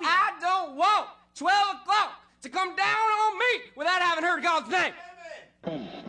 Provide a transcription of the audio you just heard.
you. I don't want 12 o'clock to come down on me without having heard God's name. Amen.